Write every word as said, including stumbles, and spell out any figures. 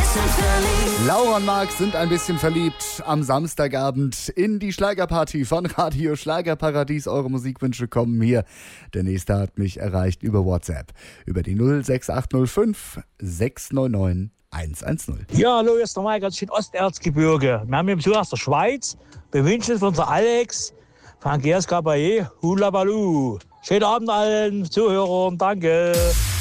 Laura und Marc sind ein bisschen verliebt am Samstagabend in die Schlagerparty von Radio Schlagerparadies. Eure Musikwünsche kommen hier. Der nächste hat mich erreicht über WhatsApp. Über die null sechs acht null fünf sechs neun neun eins eins null. Ja, hallo, hier ist der Mike aus dem Osterzgebirge. Wir haben hier Besuch aus der Schweiz. Wir wünschen von unser Alex, von Andreas Caballé, Hula Baloo. Schönen Abend allen Zuhörern, danke.